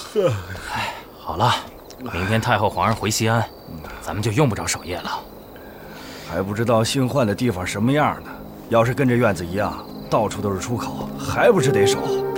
哎，好了，明天太后皇上回西安，咱们就用不着守夜了。 还不知道姓幻的地方什么样呢？要是跟这院子一样，到处都是出口，还不是得守？